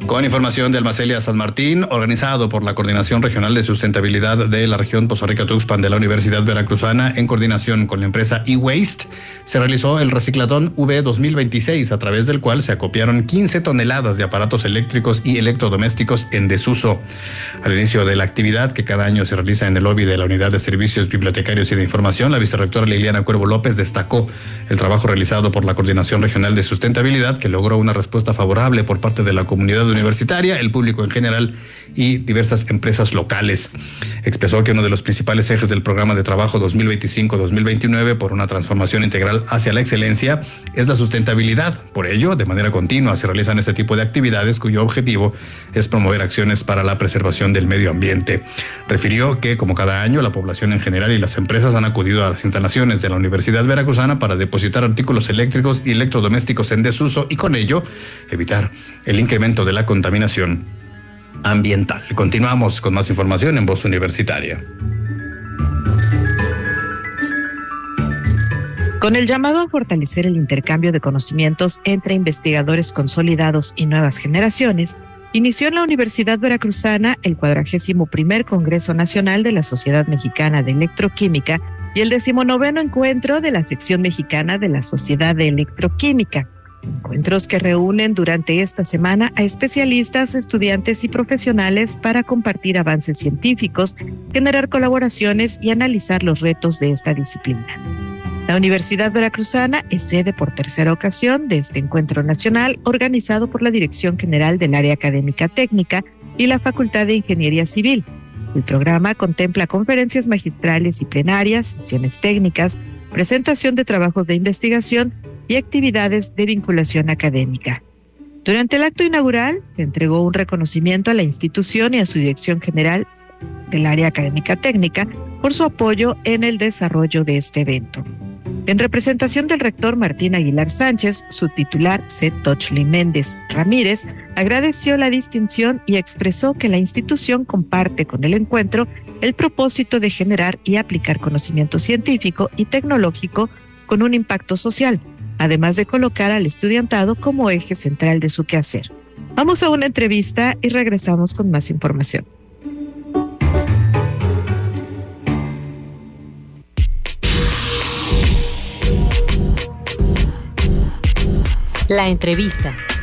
Con información de Almacelia San Martín, organizado por la Coordinación Regional de Sustentabilidad de la región Poza Rica-Tuxpan de la Universidad Veracruzana, en coordinación con la empresa eWaste, se realizó el Reciclatón V 2026, a través del cual se acopiaron 15 toneladas de aparatos eléctricos y electrodomésticos en desuso. Al inicio de la actividad, que cada año se realiza en el lobby de la Unidad de Servicios Bibliotecarios y de Información, la vicerrectora Liliana Cuervo López destacó el trabajo realizado por la Coordinación Regional de Sustentabilidad, que logró una respuesta favorable por parte de la comunidad universitaria, el público en general y diversas empresas locales. Expresó que uno de los principales ejes del programa de trabajo 2025-2029 por una transformación integral hacia la excelencia es la sustentabilidad. Por ello, de manera continua se realizan este tipo de actividades cuyo objetivo es promover acciones para la preservación del medio ambiente. Refirió que, como cada año, la población en general y las empresas han acudido a las instalaciones de la Universidad Veracruzana para depositar artículos eléctricos y electrodomésticos en desuso y con ello evitar el incremento de la contaminación ambiental. Continuamos con más información en Voz Universitaria. Con el llamado a fortalecer el intercambio de conocimientos entre investigadores consolidados y nuevas generaciones, inició en la Universidad Veracruzana el 41º Congreso Nacional de la Sociedad Mexicana de Electroquímica y el 19º Encuentro de la Sección Mexicana de la Sociedad de Electroquímica. Encuentros que reúnen durante esta semana a especialistas, estudiantes y profesionales para compartir avances científicos, generar colaboraciones y analizar los retos de esta disciplina. La Universidad Veracruzana es sede por tercera ocasión de este encuentro nacional organizado por la Dirección General del Área Académica Técnica y la Facultad de Ingeniería Civil. El programa contempla conferencias magistrales y plenarias, sesiones técnicas, presentación de trabajos de investigación y actividades de vinculación académica. Durante el acto inaugural se entregó un reconocimiento a la institución y a su Dirección General del Área Académica Técnica por su apoyo en el desarrollo de este evento. En representación del rector Martín Aguilar Sánchez, su titular Tochli Méndez Ramírez agradeció la distinción y expresó que la institución comparte con el encuentro el propósito de generar y aplicar conocimiento científico y tecnológico con un impacto social, además de colocar al estudiantado como eje central de su quehacer. Vamos a una entrevista y regresamos con más información. La entrevista.